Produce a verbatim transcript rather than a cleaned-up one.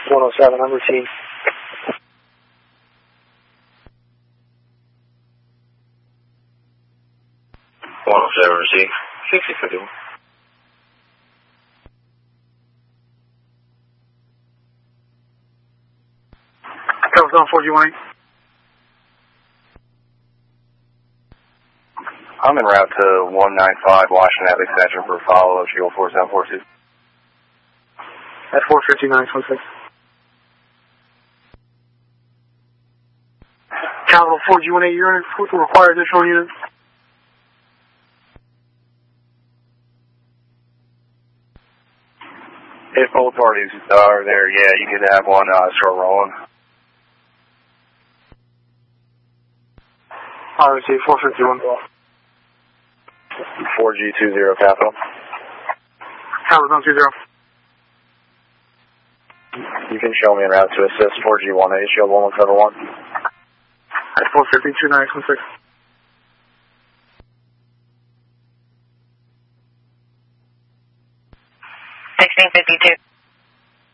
one oh seven, I'm routine. one oh seven, receive. sixty fifty-one. Covers on four G one eight. I'm en route to one nine five Washington Avenue Extension for follow-up Shield four seven four two. At four fifty-nine twenty-six. Capital four G one eight units, will require additional units. If both parties are there, yeah, you could have one uh, start rolling. I'll receive four fifty-one. four G two zero Capital. Capital zone two zero. You can show me en route to assist four G one eight, Shield one one seven one. At four fifty, two nine twenty-six. sixteen fifty-two.